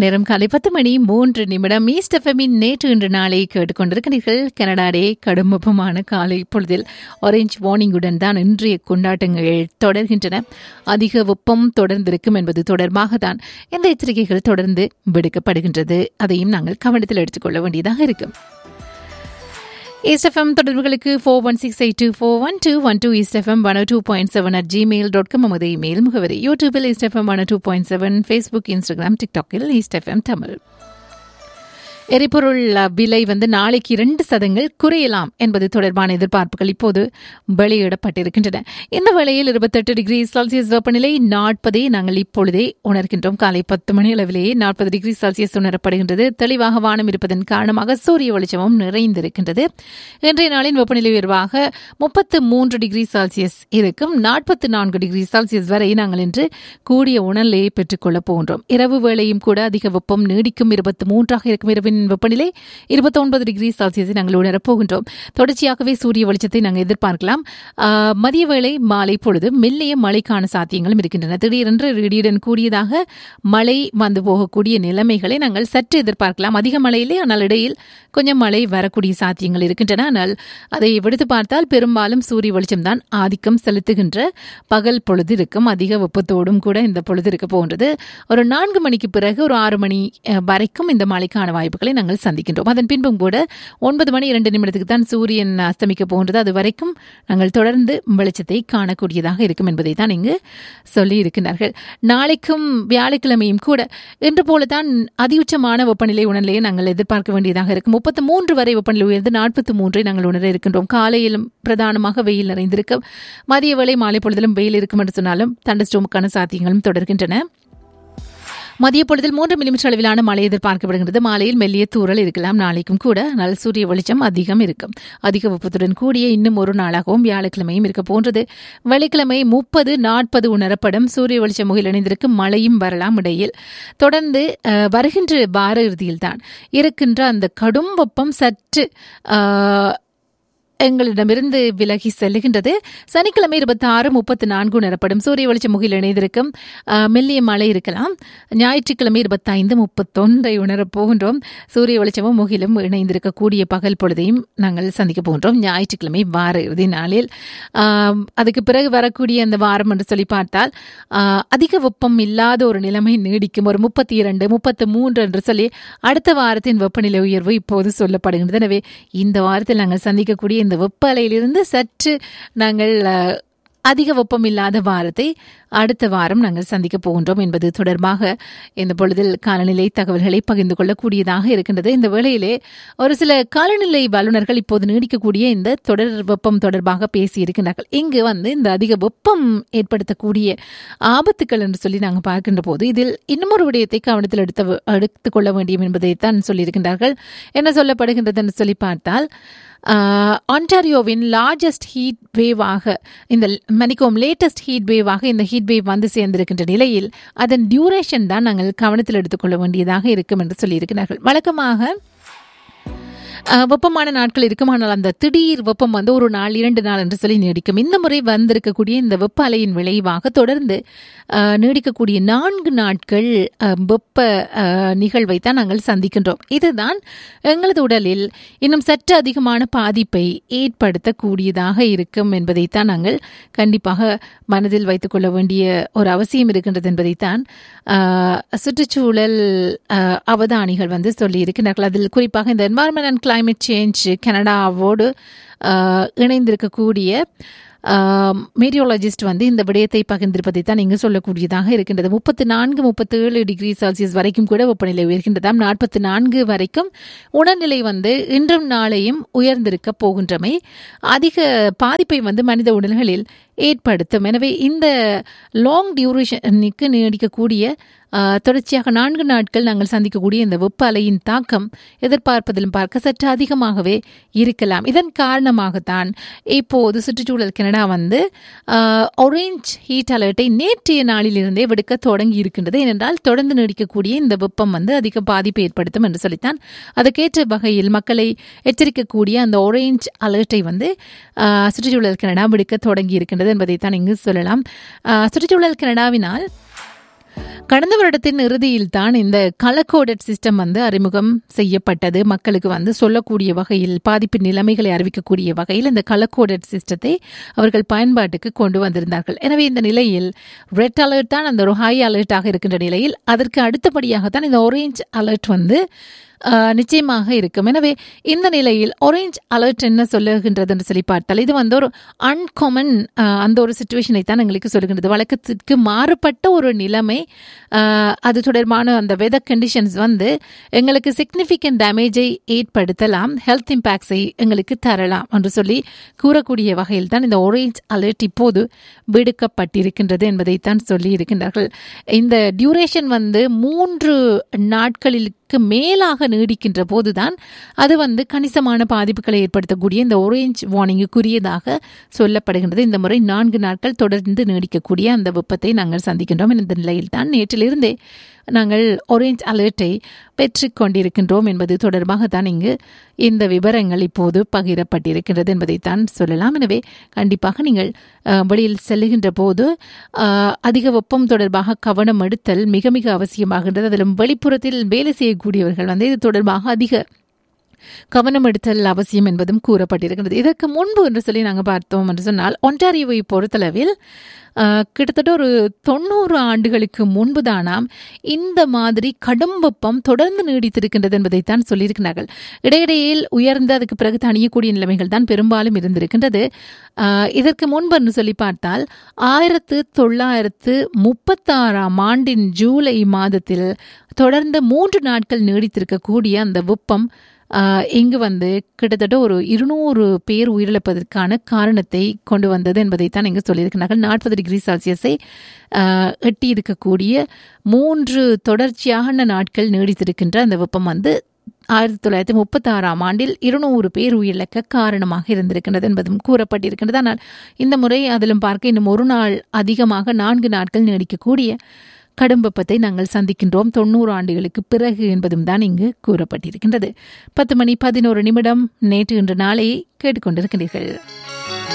நேரம் காலை 10:03 ஈஸ்ட் எஃப்எம்மின் நேற்று இன்று நாளை கேட்டுக்கொண்டிருக்கிறீர்கள். கனடா டே கடும் வெப்பமான காலை பொழுதில் ஆரஞ்ச் வார்னிங்குடன் தான் இன்றைய கொண்டாட்டங்கள் தொடர்கின்றன. அதிக வெப்பம் தொடர்ந்திருக்கும் என்பது தொடர்பாக தான் இந்த எச்சரிக்கைகள் தொடர்ந்து விடுக்கப்படுகின்றது. அதையும் நாங்கள் கவனத்தில் எடுத்துக்கொள்ள வேண்டியதாக இருக்கும். ஈஸ்ட் எஃப்எம் தொடர்புகளுக்கு 4168241212 ஈஸ்ட் எஃப்எம் 102.7 நமது இமெயில் முகவரி. யூடியூபில் east FM 102.7, Facebook, Instagram, டிக்டாக்கில் east FM Tamil. எரிபொருள் விலை நாளைக்கு 2% குறையலாம் என்பது தொடர்பான எதிர்பார்ப்புகள் இப்போது வெளியிடப்பட்டிருக்கின்றன. இந்த வேளையில் 28 டிகிரி செல்சியஸ் வெப்பநிலை 40 நாங்கள் இப்பொழுதே உணர்கின்றோம். காலை 10 மணி அளவிலேயே 40 டிகிரி செல்சியஸ் உணரப்படுகின்றது. தெளிவாக வானம் இருப்பதன் காரணமாக சூரிய வெளிச்சமும் நிறைந்திருக்கின்றது. இன்றைய நாளின் வெப்பநிலை உயர்வாக 33 டிகிரி செல்சியஸ் இருக்கும். 44 டிகிரி செல்சியஸ் வரை நாங்கள் இன்று கூடிய உணர்நிலையை பெற்றுக்கொள்ளப் போகின்றோம். இரவு வேளையும் கூட அதிக வெப்பம் நீடிக்கும். 23 இருக்கும். இரவின் வெப்பநிலை 29 டிகிரி செல்சியஸை நாங்கள் உணரப் போகின்றோம். தொடர்ச்சியாகவே சூரிய வெளிச்சத்தை நாங்கள் எதிர்பார்க்கலாம். மதிய வேளை மாலை பொழுது மெல்லிய மழைக்கான சாத்தியங்களும் இருக்கின்றன. திடீரென்று இடியுடன் கூடியதாக மழை வந்து போகக்கூடிய நிலைமைகளை நாங்கள் சற்று எதிர்பார்க்கலாம். அதிக மழையிலே, ஆனால் இடையில் கொஞ்சம் மழை வரக்கூடிய சாத்தியங்கள் இருக்கின்றன. ஆனால் அதை விடுத்து பார்த்தால் பெரும்பாலும் சூரிய வெளிச்சம் தான் ஆதிக்கம் செலுத்துகின்ற பகல் பொழுது இருக்கும். அதிக வெப்பத்தோடும் கூட இந்த பொழுது இருக்க போகின்றது. ஒரு 4 மணிக்கு பிறகு ஒரு 6 மணி வரைக்கும் இந்த மழைக்கான வாய்ப்புகளை நாங்கள் சந்திக்கின்றோம். அதன் பின்பும் கூட 9 மணி 2 தான் சூரியன் அஸ்தமிக்க போகின்றது. அது வரைக்கும் நாங்கள் தொடர்ந்து வெளிச்சத்தை காணக்கூடியதாக இருக்கும் என்பதை தான் இங்கு சொல்லி இருக்கின்றார்கள். நாளைக்கும் வியாழக்கிழமையும் கூட இன்று போலதான் அதியுச்சமான வெப்பநிலை உணர்நிலையை நாங்கள் எதிர்பார்க்க வேண்டியதாக இருக்கும். 33 வரை வெப்பநிலை உயர்ந்து 43 நாங்கள் உணர இருக்கின்றோம். காலையிலும் பிரதானமாக வெயில் நிறைந்திருக்கும். மதிய வேளை மாலை பொழுதிலும் வெயில் இருக்கும் என்று சொன்னாலும் தண்டர்ஸ்டோமுக்கான சாத்தியங்களும் தொடர்கின்றன. மதிய பொழுதில் 3 மில்லிமீட்டர் அளவிலான மழை எதிர்பார்க்கப்படுகிறது. மாலையில் மெல்லிய தூறல் இருக்கலாம். நாளைக்கும் கூட நல்ல சூரிய வெளிச்சம் அதிகம் இருக்கும். அதிக வெப்பத்துடன் கூடிய இன்னும் ஒரு நாளாகவும் வியாழக்கிழமையும் இருக்க போன்றது. வெள்ளிக்கிழமை 30-40 உணரப்படும். சூரிய வெளிச்சம் முகில் இணைந்திருக்கும். மழையும் வரலாம் இடையில். தொடர்ந்து வருகின்ற வார இறுதியில் தான் இருக்கின்ற அந்த கடும் வெப்பம் சற்று எங்களிடமிருந்து விலகி செல்லுகின்றது. சனிக்கிழமை 26-34 உணரப்படும். சூரிய வெளிச்சம் முகில் இணைந்திருக்கும். மெல்லிய மழை இருக்கலாம். ஞாயிற்றுக்கிழமை 25-31 உணரப் போகின்றோம். சூரிய வெளிச்சமும் முகிலும் இணைந்திருக்கக்கூடிய பகல் பொழுதையும் நாங்கள் சந்திக்க போகின்றோம். ஞாயிற்றுக்கிழமை வார இறுதி நாளில். அதுக்கு பிறகு வரக்கூடிய அந்த வாரம் என்று சொல்லி பார்த்தால் அதிக வெப்பம் இல்லாத ஒரு நிலைமை நீடிக்கும். ஒரு 32-33 என்று சொல்லி அடுத்த வாரத்தின் வெப்பநிலை உயர்வு இப்போது சொல்லப்படுகின்றது. எனவே இந்த வாரத்தில் நாங்கள் சந்திக்கக்கூடிய இந்த வெப்ப அலையிலிருந்து சற்று நாங்கள் அதிக வெப்பம் இல்லாத வாரத்தை அடுத்த வாரம் நாங்கள் சந்திக்க போகின்றோம் என்பது தொடர்பாக இந்த பொழுதில் காலநிலை தகவல்களை பகிர்ந்து கொள்ளக்கூடியதாக இருக்கின்றது. இந்த வேளையிலே ஒரு சில காலநிலை வல்லுநர்கள் இப்போது நீடிக்கக்கூடிய இந்த தொடர் வெப்பம் தொடர்பாக பேசியிருக்கிறார்கள். இங்கு இந்த அதிக வெப்பம் ஏற்படுத்தக்கூடிய ஆபத்துக்கள் என்று சொல்லி நாங்கள் பார்க்கின்ற போது இதில் இன்னும் ஒரு விடயத்தை கவனத்தில் எடுத்துக்கொள்ள வேண்டும் என்பதைத்தான் சொல்லியிருக்கின்றார்கள். என்ன சொல்லப்படுகின்றது என்று சொல்லி பார்த்தால் ஆன்டாரியோவின் லார்ஜஸ்ட் ஹீட் வேவாக லேட்டஸ்ட் ஹீட் வேவாக இந்த ஹீட் வேவ் சேர்ந்திருக்கின்ற நிலையில் அதன் டியூரேஷன் தான் நாங்கள் கவனத்தில் எடுத்துக்கொள்ள வேண்டியதாக இருக்கும் என்று சொல்லியிருக்கிறார்கள். வழக்கமாக வெப்பமான நாட்கள் இருக்கும். ஆனால் அந்த திடீர் வெப்பம் ஒரு நாள் 2 நாள் என்று சொல்லி நீடிக்கும். இந்த முறை வந்திருக்கக்கூடிய இந்த வெப்ப அலையின் விளைவாக தொடர்ந்து நீடிக்கக்கூடிய 4 நாட்கள் வெப்ப நிகழ்வை தான் நாங்கள் சந்திக்கின்றோம். இதுதான் எங்களது உடலில் இன்னும் சற்று அதிகமான பாதிப்பை ஏற்படுத்தக்கூடியதாக இருக்கும் என்பதைத்தான் நாங்கள் கண்டிப்பாக மனதில் வைத்துக் கொள்ள வேண்டிய ஒரு அவசியம் இருக்கின்றது என்பதைத்தான் சுற்றுச்சூழல் அவதானிகள் சொல்லி இருக்கிறார்கள். அதில் குறிப்பாக இந்த என்வாயர்மெண்ட் அண்ட் கிளைமேட் சேஞ்ச் கனடாவோடு இணைந்திருக்கக்கூடிய மீரியோலஜிஸ்ட் இந்த விடயத்தை பகிர்ந்திருப்பதை தான் இங்கு சொல்லக்கூடியதாக இருக்கின்றது. 34-37 டிகிரி செல்சியஸ் வரைக்கும் கூட வெப்பநிலை உயர்கின்றதாம். 44 வரைக்கும் உணர்நிலை இன்றும் நாளையும் உயர்ந்திருக்க போகின்றமை அதிக பாதிப்பை மனித உடல்களில் ஏற்படுத்தும். எனவே இந்த லாங் டியூரேஷனுக்கு நீடிக்கக்கூடிய தொடர்ச்சியாக 4 நாட்கள் நாங்கள் சந்திக்கக்கூடிய இந்த வெப்ப அலையின் தாக்கம் எதிர்பார்ப்பதிலும் பார்க்க சற்று அதிகமாகவே இருக்கலாம். இதன் காரணமாகத்தான் இப்போது சுற்றுச்சூழல் கனடா ஆரஞ்ச் ஹீட் அலர்ட்டை நேற்றைய நாளிலிருந்தே விடுக்க தொடங்கி இருக்கின்றது. ஏனென்றால் தொடர்ந்து நீடிக்கக்கூடிய இந்த வெப்பம் அதிக பாதிப்பை ஏற்படுத்தும் என்று சொல்லித்தான் அதுக்கேற்ற வகையில் மக்களை எச்சரிக்கக்கூடிய அந்த ஆரஞ்ச் அலர்ட்டை சுற்றுச்சூழல் கனடா விடுக்க தொடங்கி இருக்கின்றது என்பதைத்தான் இங்கு சொல்லலாம். சுற்றுச்சூழல் கனடாவினால் கடந்த வருடத்தின் இறுதியில் தான் இந்த கலர் கோடட் சிஸ்டம் வந்து அறிமுகம் செய்யப்பட்டது. மக்களுக்கு வந்து சொல்லக்கூடிய வகையில், பாதிப்பின் நிலைமைகளை அறிவிக்கக்கூடிய வகையில் இந்த கலர் கோடட் சிஸ்டத்தை அவர்கள் பயன்பாட்டுக்கு கொண்டு வந்திருந்தார்கள். எனவே இந்த நிலையில் ரெட் அலர்ட் தான் அந்த ஒரு ஹை அலர்ட்டாக இருக்கின்ற நிலையில் அதற்கு அடுத்தபடியாகத்தான் இந்த ஆரஞ்ச் அலர்ட் வந்து நிச்சயமாக இருக்கும். எனவே இந்த நிலையில் ஆரஞ்ச் அலர்ட் என்ன சொல்லுகின்றது என்று சொல்லி பார்த்தால், இது வந்து ஒரு அன்காமன் அந்த ஒரு சிச்சுவேஷனை தான் எங்களுக்கு சொல்லுகின்றது. வழக்கத்திற்கு மாறுபட்ட ஒரு நிலைமை, அது தொடர்பான அந்த வெதர் கண்டிஷன்ஸ் வந்து எங்களுக்கு சிக்னிஃபிகன்ட் டேமேஜை ஏற்படுத்தலாம், ஹெல்த் இம்பேக்ட்ஸை எங்களுக்கு தரலாம் என்று சொல்லி கூறக்கூடிய வகையில் தான் இந்த ஆரஞ்ச் அலர்ட் இப்போது விடுக்கப்பட்டிருக்கின்றது என்பதைத்தான் சொல்லி இருக்கின்றார்கள். இந்த டியூரேஷன் வந்து 3 நாட்களில் மேலாக நீடிக்கின்ற போதுதான் அது வந்து கணிசமான பாதிப்புகளை ஏற்படுத்தக்கூடிய இந்த ஆரஞ்ச் வார்னிங்குரியதாக சொல்லப்படுகின்றது. இந்த முறை 4 நாட்கள் தொடர்ந்து நீடிக்கக்கூடிய அந்த வெப்பத்தை நாங்கள் சந்திக்கின்றோம். இந்த நிலையில் தான் நேற்றிலிருந்தே நாங்கள் ஆரஞ்ச் அலர்ட்டை பெற்றுக்கொண்டிருக்கின்றோம் என்பது தொடர்பாக தான் இங்கு இந்த விவரங்கள் இப்போது பகிரப்பட்டிருக்கின்றது என்பதைத்தான் சொல்லலாம். எனவே கண்டிப்பாக நீங்கள் வெளியில் செல்லுகின்ற போது அதிக வெப்பம் தொடர்பாக கவனம் எடுத்தல் மிக மிக அவசியமாகின்றது. அதிலும் வெளிப்புறத்தில் வேலை செய்யக்கூடியவர்கள் வந்து இது தொடர்பாக அதிக கவனம் எடுத்தல் அவசியம் என்பதும் கூறப்பட்டிருக்கிறது. இதற்கு முன்பு என்று சொல்லி நாங்கள் பார்த்தோம் என்று சொன்னால், ஒன்டாரியோவை பொறுத்தளவில் கிட்டத்தட்ட ஒரு 90 ஆண்டுகளுக்கு முன்புதானாம் இந்த மாதிரி கடும் வெப்பம் தொடர்ந்து நீடித்திருக்கின்றது என்பதைத்தான் சொல்லியிருக்கிறார்கள். இடையிடையில் உயர்ந்து அதுக்கு பிறகு தணியக்கூடிய நிலைமைகள் தான் பெரும்பாலும் இருந்திருக்கின்றது. இதற்கு முன்பு என்று சொல்லி பார்த்தால் 1936ஆம் ஆண்டின் ஜூலை மாதத்தில் தொடர்ந்து 3 நாட்கள் நீடித்திருக்கக்கூடிய அந்த வெப்பம் இங்கு வந்து கிட்டத்தட்ட ஒரு 200 பேர் உயிரிழப்பதற்கான காரணத்தை கொண்டு வந்தது என்பதைத்தான் இங்கு சொல்லியிருக்கிறார்கள். 40 டிகிரி செல்சியஸை எட்டி இருக்கக்கூடிய 3 தொடர்ச்சியான நாட்கள் நீடித்திருக்கின்ற அந்த வெப்பம் வந்து 1936ஆம் ஆண்டில் 200 பேர் உயிரிழக்க காரணமாக இருந்திருக்கின்றது என்பதும் கூறப்பட்டிருக்கின்றது. ஆனால் இந்த முறை அதிலும் பார்க்க இன்னும் ஒரு நாள் அதிகமாக 4 நாட்கள் நீடிக்கக்கூடிய கடும் வெப்பத்தை நாங்கள் சந்திக்கின்றோம் 90 ஆண்டுகளுக்கு பிறகு என்பதும் தான் இங்கு கூறப்பட்டிருக்கின்றது. 10 மணி 11 நிமிடம். நேற்று இன்று நாளை கேட்டுக்கொண்டிருக்கிறீர்கள்.